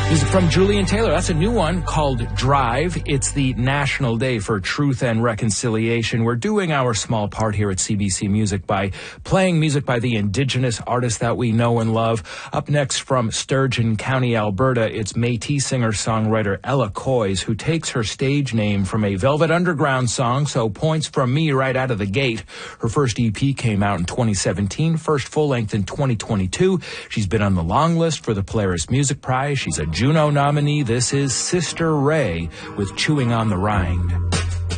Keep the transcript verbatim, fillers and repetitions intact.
Music from Julian Taylor. That's a new one called Drive. It's the National Day for Truth and Reconciliation. We're doing our small part here at C B C Music by playing music by the Indigenous artists that we know and love. Up next from Sturgeon County, Alberta, it's Métis singer-songwriter Ella Coys, who takes her stage name from a Velvet Underground song, so points from me right out of the gate. Her first E P came out in twenty seventeen, first full-length in twenty twenty-two. She's been on the long list for the Polaris Music Prize. She's a Juno nominee. This is Sister Ray with Chewing on the Rind.